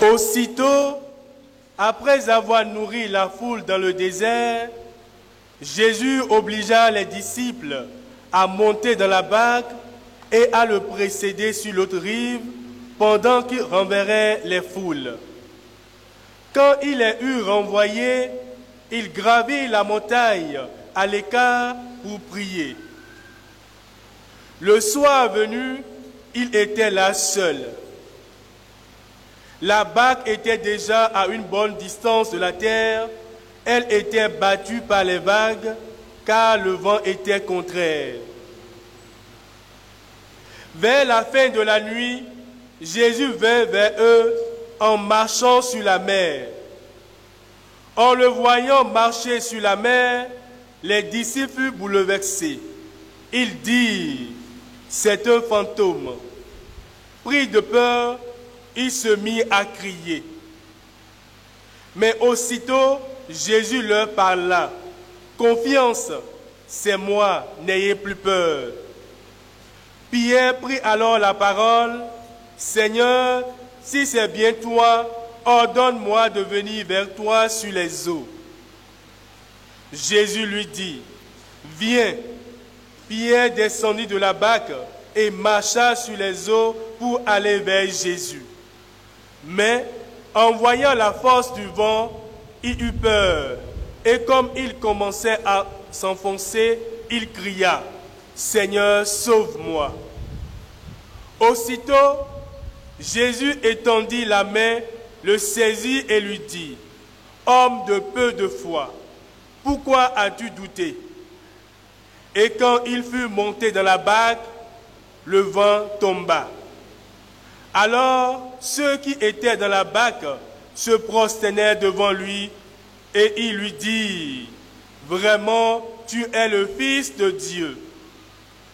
Aussitôt, après avoir nourri la foule dans le désert, Jésus obligea les disciples à monter dans la barque et à le précéder sur l'autre rive pendant qu'il renverrait les foules. Quand il les eut renvoyés, il gravit la montagne à l'écart pour prier. Le soir venu, il était là seul. La barque était déjà à une bonne distance de la terre. Elle était battue par les vagues, car le vent était contraire. Vers la fin de la nuit, Jésus vint vers eux en marchant sur la mer. En le voyant marcher sur la mer, les disciples furent bouleversés. Ils dirent, « C'est un fantôme. » Pris de peur, ils se mirent à crier. Mais aussitôt, Jésus leur parla. « Confiance, c'est moi, n'ayez plus peur. » Pierre prit alors la parole. « Seigneur, si c'est bien toi, ordonne-moi de venir vers toi sur les eaux. » Jésus lui dit, « Viens. » Pierre descendit de la barque et marcha sur les eaux pour aller vers Jésus. Mais, en voyant la force du vent, il eut peur. Et comme il commençait à s'enfoncer, il cria, « Seigneur, sauve-moi. » Aussitôt, Jésus étendit la main, le saisit et lui dit, « Homme de peu de foi, pourquoi as-tu douté ?» Et quand il fut monté dans la barque, le vent tomba. Alors ceux qui étaient dans la barque se prosternèrent devant lui et ils lui dirent, « Vraiment, tu es le Fils de Dieu. »